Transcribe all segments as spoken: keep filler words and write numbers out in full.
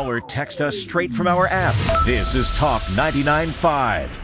call or text us straight from our app. This is Talk ninety-nine point five.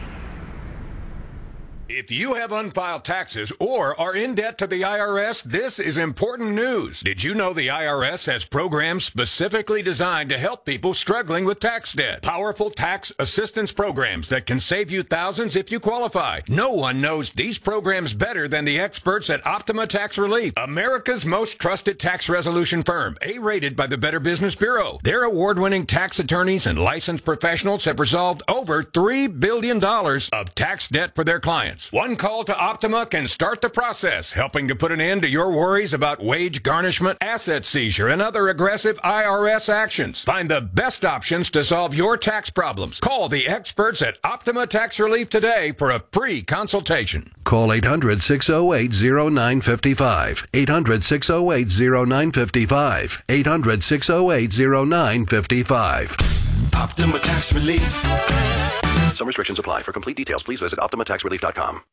If you have unfiled taxes or are in debt to the I R S, this is important news. Did you know the I R S has programs specifically designed to help people struggling with tax debt? Powerful tax assistance programs that can save you thousands if you qualify. No one knows these programs better than the experts at Optima Tax Relief, America's most trusted tax resolution firm, A-rated by the Better Business Bureau. Their award-winning tax attorneys and licensed professionals have resolved over three billion dollars of tax debt for their clients. One call to Optima can start the process, helping to put an end to your worries about wage garnishment, asset seizure, and other aggressive I R S actions. Find the best options to solve your tax problems. Call the experts at Optima Tax Relief today for a free consultation. Call eight hundred, six oh eight, oh nine five five. eight hundred, six oh eight, oh nine five five. eight hundred, six oh eight, oh nine five five. Optima Tax Relief. Some restrictions apply. For complete details, please visit optima tax relief dot com.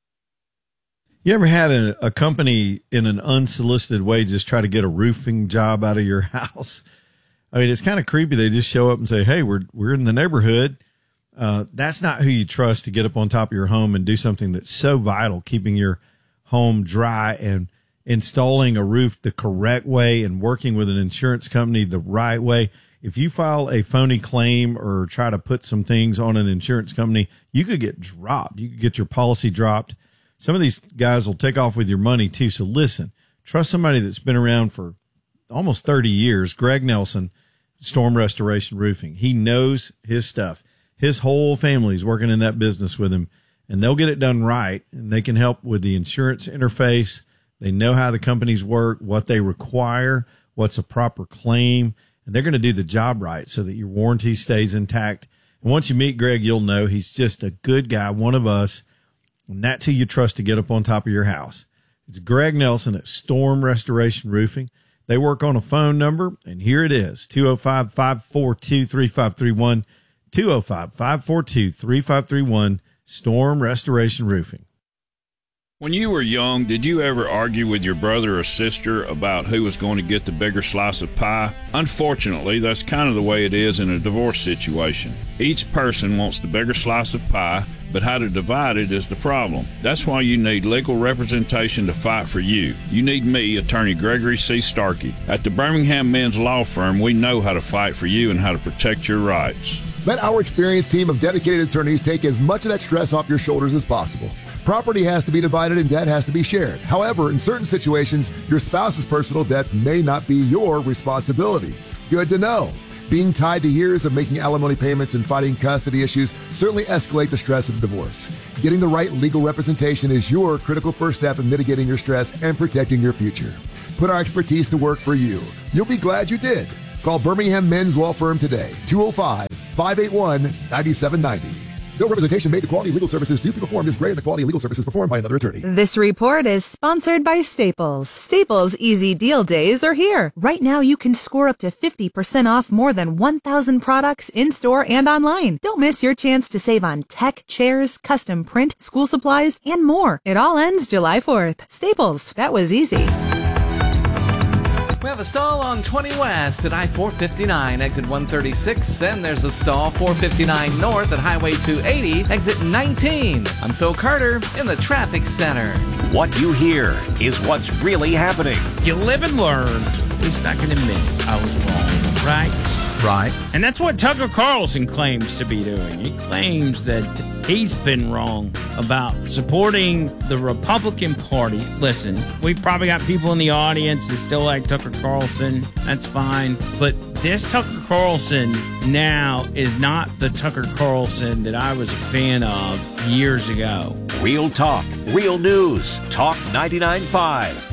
You ever had a, a company in an unsolicited way just try to get a roofing job out of your house? I mean, it's kind of creepy. They just show up and say, hey, we're we're in the neighborhood. Uh, that's not who you trust to get up on top of your home and do something that's so vital, keeping your home dry and installing a roof the correct way and working with an insurance company the right way. If you file a phony claim or try to put some things on an insurance company, you could get dropped. You could get your policy dropped. Some of these guys will take off with your money too. So listen, trust somebody that's been around for almost thirty years. Greg Nelson, Storm Restoration Roofing. He knows his stuff. His whole family's working in that business with him, and they'll get it done right. And they can help with the insurance interface. They know how the companies work, what they require, what's a proper claim. And they're going to do the job right so that your warranty stays intact. And once you meet Greg, you'll know he's just a good guy, one of us. And that's who you trust to get up on top of your house. It's Greg Nelson at Storm Restoration Roofing. They work on a phone number, and here it is, two oh five, five four two, three five three one, two oh five, five four two, three five three one, Storm Restoration Roofing. When you were young, did you ever argue with your brother or sister about who was going to get the bigger slice of pie? Unfortunately, that's kind of the way it is in a divorce situation. Each person wants the bigger slice of pie, but how to divide it is the problem. That's why you need legal representation to fight for you. You need me, Attorney Gregory C. Starkey. At the Birmingham Men's Law Firm, we know how to fight for you and how to protect your rights. Let our experienced team of dedicated attorneys take as much of that stress off your shoulders as possible. Property has to be divided and debt has to be shared. However, in certain situations, your spouse's personal debts may not be your responsibility. Good to know. Being tied to years of making alimony payments and fighting custody issues certainly escalate the stress of divorce. Getting the right legal representation is your critical first step in mitigating your stress and protecting your future. Put our expertise to work for you. You'll be glad you did. Call Birmingham Men's Law Firm today, two oh five, five eight one, nine seven nine oh. No representation made. The quality of legal services due to performed is greater than the quality of legal services performed by another attorney. This report is sponsored by Staples. Staples Easy Deal Days are here. Right now, you can score up to fifty percent off more than one thousand products in-store and online. Don't miss your chance to save on tech, chairs, custom print, school supplies, and more. It all ends July fourth. Staples. That was easy. We have a stall on twenty West at I four fifty-nine, exit one thirty-six. Then there's a stall four fifty-nine North at Highway two eighty, exit nineteen. I'm Phil Carter in the traffic center. What you hear is what's really happening. You live and learn. He's not going to admit I was wrong, right? Right. And that's what Tucker Carlson claims to be doing. He claims that he's been wrong about supporting the Republican Party. Listen, we've probably got people in the audience that still like Tucker Carlson. That's fine. But this Tucker Carlson now is not the Tucker Carlson that I was a fan of years ago. Real talk, real news. Talk ninety-nine point five.